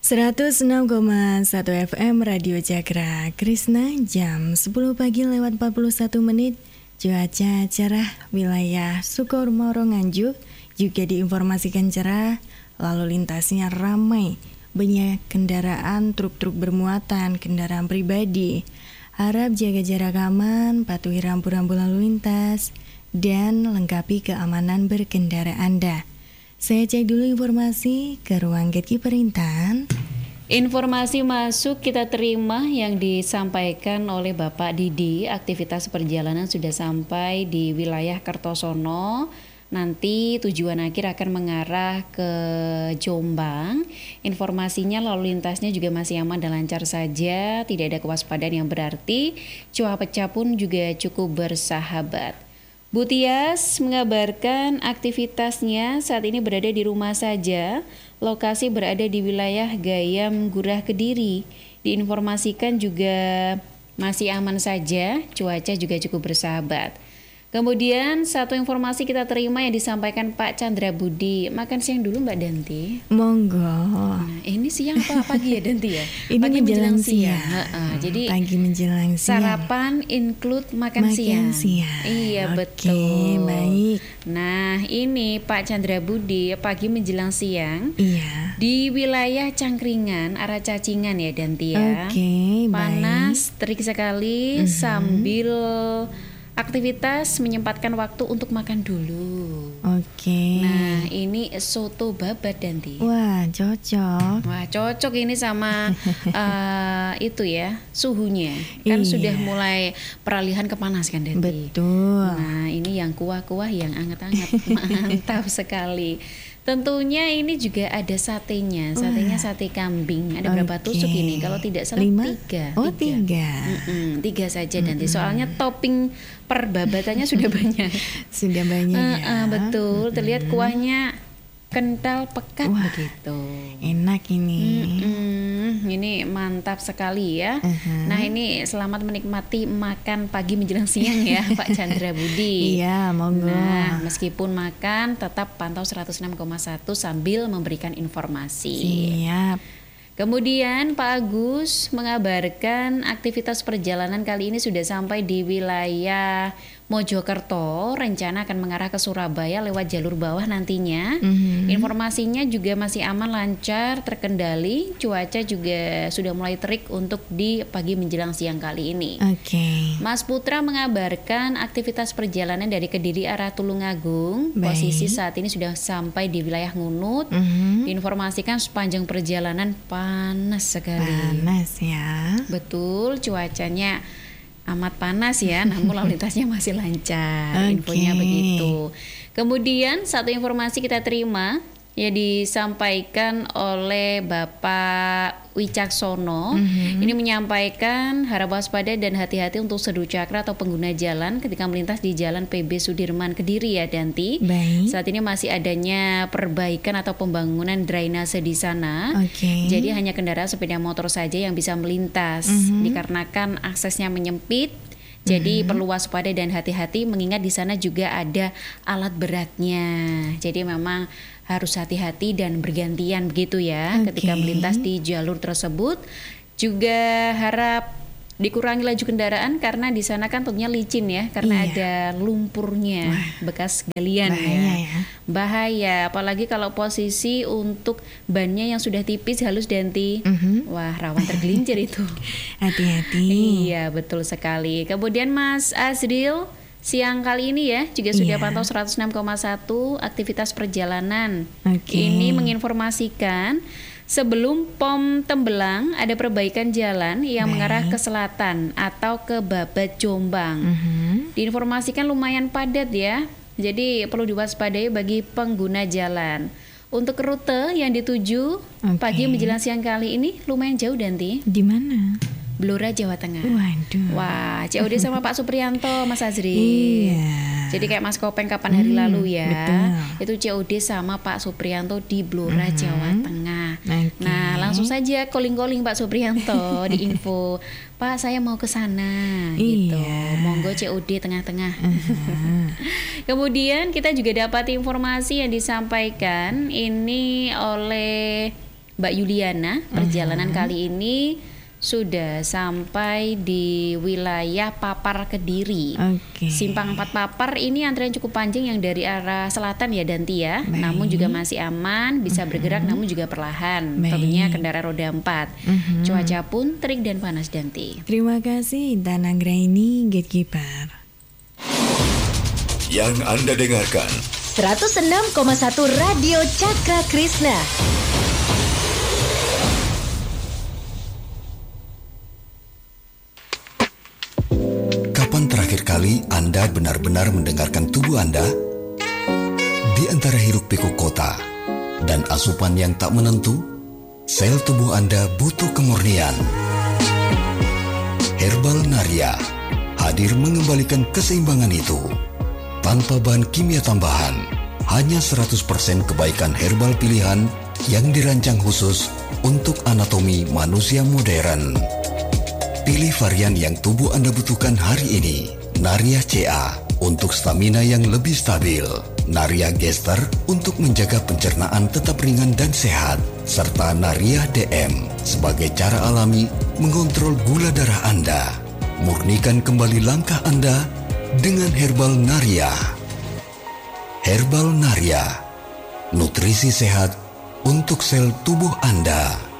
106,1 FM Radio Jagra Krishna, jam 10 pagi lewat 41 menit. Cuaca cerah, wilayah Sukomoro Nganjuk juga diinformasikan cerah. Lalu lintasnya ramai, banyak kendaraan, truk-truk bermuatan, kendaraan pribadi. Harap jaga jarak aman, patuhi rambu-rambu lalu lintas, dan lengkapi keamanan berkendara Anda. Saya cek dulu informasi ke ruang gatekeeper Intan. Informasi masuk kita terima yang disampaikan oleh Bapak Didi. Aktivitas perjalanan sudah sampai di wilayah Kertosono. Nanti tujuan akhir akan mengarah ke Jombang. Informasinya lalu lintasnya juga masih aman dan lancar saja. Tidak ada kewaspadaan yang berarti. Cuaca pun juga cukup bersahabat. Bu Tias mengabarkan aktivitasnya saat ini berada di rumah saja. Lokasi berada di wilayah Gayam, Gurah, Kediri. Diinformasikan juga masih aman saja, cuaca juga cukup bersahabat. Kemudian satu informasi kita terima yang disampaikan Pak Chandra Budi. Makan siang dulu Mbak Danti. Monggo. Nah, ini siang apa pagi ya Danti ya? Ini pagi menjelang siang. Jadi pagi menjelang siang. Sarapan include makan siang. Iya, betul. Baik. Nah, ini Pak Chandra Budi pagi menjelang siang. Iya. Di wilayah Cangkringan, arah Cacingan ya Danti ya. Panas, terik sekali sambil aktivitas menyempatkan waktu untuk makan dulu. Nah, ini soto babat Danti. Wah, cocok. Wah, cocok ini sama itu ya, suhunya. Kan sudah mulai peralihan ke panas kan Danti. Betul. Nah, ini yang kuah-kuah yang anget-anget. Mantap sekali. Tentunya ini juga ada satenya. Satenya sate kambing. Ada berapa tusuk ini? Kalau tidak salah 3. Oh, 3. 3 saja Danti. Soalnya topping perbabatannya sudah banyak. Sudah banyak ya. Betul. Terlihat kuahnya kental pekat begitu. Enak ini. Ini mantap sekali ya. Nah, ini selamat menikmati makan pagi menjelang siang ya Pak Chandra Budi. Iya, monggo. Nah, meskipun makan tetap pantau 106,1 sambil memberikan informasi. Siap. Kemudian Pak Agus mengabarkan aktivitas perjalanan kali ini sudah sampai di wilayah Mojokerto, rencana akan mengarah ke Surabaya lewat jalur bawah nantinya. Informasinya juga masih aman, lancar, terkendali. Cuaca juga sudah mulai terik untuk di pagi menjelang siang kali ini. Mas Putra mengabarkan aktivitas perjalanan dari Kediri arah Tulungagung. Posisi saat ini sudah sampai di wilayah Ngunut. Diinformasikan sepanjang perjalanan panas sekali. Panas ya. Betul, cuacanya amat panas ya, namun lalu lintasnya masih lancar. Infonya begitu. Kemudian satu informasi kita terima ya disampaikan oleh Bapak Wicaksono. Ini menyampaikan harap waspada dan hati-hati untuk sedu cakra atau pengguna jalan ketika melintas di Jalan PB Sudirman Kediri ya Danti. Saat ini masih adanya perbaikan atau pembangunan drainase di sana. Jadi hanya kendaraan sepeda motor saja yang bisa melintas dikarenakan aksesnya menyempit. Jadi perlu waspada dan hati-hati mengingat di sana juga ada alat beratnya. Jadi memang harus hati-hati dan bergantian begitu ya ketika melintas di jalur tersebut. Juga harap dikurangi laju kendaraan karena di sana kan tentunya licin ya, karena ada lumpurnya, bekas galian ya. Bahaya, apalagi kalau posisi untuk bannya yang sudah tipis halus Danti. Wah, rawan tergelincir itu. Hati-hati. Iya, betul sekali. Kemudian Mas Azril siang kali ini ya juga sudah pantau 106,1 aktivitas perjalanan. Ini menginformasikan sebelum POM Tembelang ada perbaikan jalan yang mengarah ke selatan atau ke Babat Jombang. Diinformasikan lumayan padat ya. Jadi perlu diwaspadai bagi pengguna jalan. Untuk rute yang dituju pagi menjelang siang kali ini lumayan jauh Danti. Di mana? Blora, Jawa Tengah. Waduh. Wah, COD sama Pak Supriyanto, Mas Azri. Iya. Jadi kayak Mas Kopeng kapan hari lalu ya. Betul. Itu COD sama Pak Supriyanto di Blora, Jawa Tengah. Nah, langsung saja calling-calling Pak Supriyanto di info. Pak, saya mau ke sana gitu. Monggo COD tengah-tengah. Kemudian kita juga dapat informasi yang disampaikan ini oleh Mbak Yuliana. Perjalanan kali ini sudah sampai di wilayah Papar Kediri. Simpang 4 Papar ini antrian cukup panjang yang dari arah selatan ya Danti ya. Namun juga masih aman, bisa bergerak namun juga perlahan. Tentunya kendaraan roda 4. Cuaca pun terik dan panas Danti. Terima kasih Intan Anggraini, Gatekeeper. Yang Anda dengarkan 106,1 Radio Cakra Krishna. Kapan terakhir kali Anda benar-benar mendengarkan tubuh Anda? Di antara hiruk-pikuk kota dan asupan yang tak menentu, sel tubuh Anda butuh kemurnian. Herbal Naria hadir mengembalikan keseimbangan itu. Tanpa bahan kimia tambahan, hanya 100% kebaikan herbal pilihan yang dirancang khusus untuk anatomi manusia modern. Pilih varian yang tubuh Anda butuhkan hari ini. Naria CA untuk stamina yang lebih stabil. Naria Gester untuk menjaga pencernaan tetap ringan dan sehat. Serta Naria DM sebagai cara alami mengontrol gula darah Anda. Murnikan kembali langkah Anda dengan Herbal Naria. Herbal Naria, nutrisi sehat untuk sel tubuh Anda.